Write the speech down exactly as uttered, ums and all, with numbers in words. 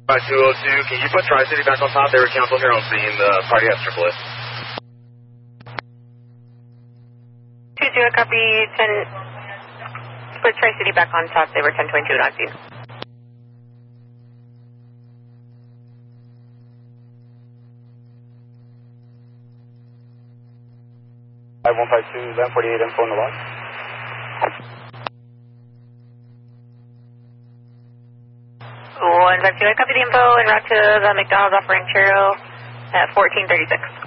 By two oh two, can you put Tri-City back on top? They were canceled here on scene. The party has triple A. two zero, copy, ten, put Tri-City back on top. They were ten twenty-two on scene. five one five two, eleven forty-eight, info in the log. one five two, I copy the info en route to the McDonald's off Ranchero at fourteen thirty-six.